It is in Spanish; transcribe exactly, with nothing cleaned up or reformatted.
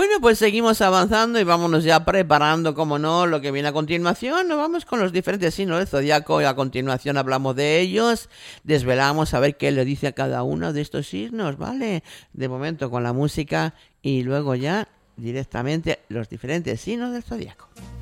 Bueno, pues seguimos avanzando y vámonos ya preparando, como no, lo que viene a continuación. Nos vamos con los diferentes signos del zodiaco y a continuación hablamos de ellos. Desvelamos a ver qué le dice a cada uno de estos signos, ¿vale? De momento con la música y luego ya directamente los diferentes signos del zodiaco.